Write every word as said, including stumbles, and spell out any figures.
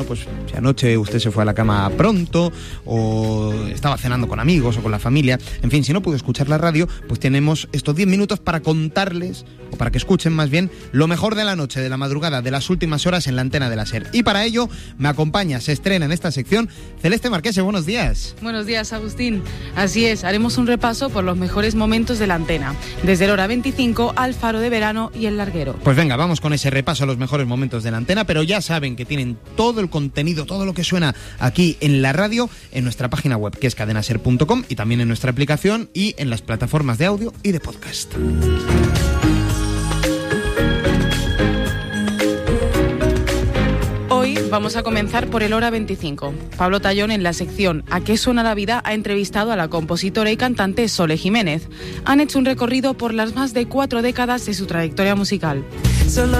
bueno, pues si anoche usted se fue a la cama pronto o estaba cenando con amigos o con la familia, en fin, si no pudo escuchar la radio, pues tenemos estos diez minutos para contarles, o para que escuchen más bien, lo mejor de la noche, de la madrugada, de las últimas horas en la antena de la SER. Y para ello me acompaña, se estrena en esta sección, Celeste Marquese. Buenos días. Buenos días, Agustín. Así es, haremos un repaso por los mejores momentos de la antena, desde el hora veinticinco al faro de verano y el larguero. Pues venga, vamos con ese repaso a los mejores momentos de la antena, pero ya saben que tienen todo el contenido, todo lo que suena aquí en la radio, en nuestra página web, que es cadena ser punto com, y también en nuestra aplicación y en las plataformas de audio y de podcast. Hoy vamos a comenzar por el hora veinticinco. Pablo Tallón, en la sección ¿A qué suena la vida?, ha entrevistado a la compositora y cantante Sole Jiménez. Han hecho un recorrido por las más de cuatro décadas de su trayectoria musical. Solo